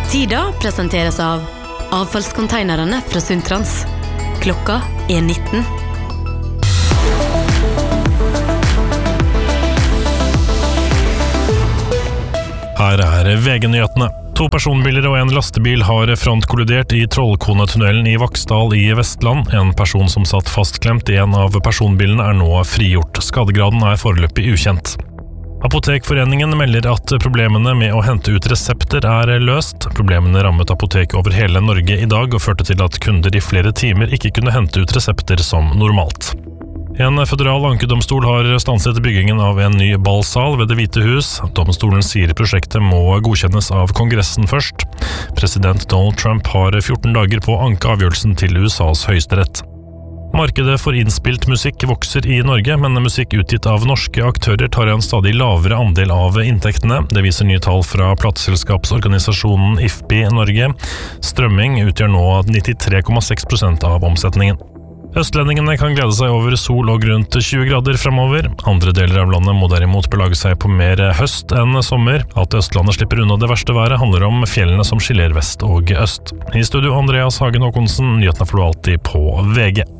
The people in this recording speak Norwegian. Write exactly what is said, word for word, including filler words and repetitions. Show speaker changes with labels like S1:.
S1: Tida presenteres av avfallskonteinerne fra Sundtrans. Klokka er nitten.
S2: Her er V G-nyhetene. To personbiler og en lastebil har frontkollidert i Trollkonetunnelen i Vaksdal i Vestland. En person som satt fastklemt i en av personbilene er nå frigjort. Skadegraden er foreløpig ukjent. Apotekforeningen melder at problemene med å hente ut resepter er løst. Problemene rammet apotek over hele Norge i dag og førte til at kunder i flere timer ikke kunne hente ut resepter som normalt. En føderal ankedomstol har stanset byggingen av en ny ballsal ved Det hvite hus. Domstolen sier prosjektet må godkjennes av Kongressen først. President Donald Trump har fjorten dager på å anke avgjørelsen til U S A's høyesterett. Markedet for innspilt musikk vokser i Norge, men musikk utgitt av norske aktører tar en stadig lavere andel av inntektene. Det viser nye tall fra plateselskapsorganisasjonen I F P I Norge. Strømming utgjør nå nittitre komma seks prosent av omsetningen. Østlendingene kan glede seg over sol og rundt tjue grader fremover. Andre deler av landet må derimot belage seg på mer høst enn sommer. At Østlandet slipper unna det verste været handler om fjellene som skiller vest og øst. I studio Andreas Hagen Håkonsen, nyhetene får du alltid på V G.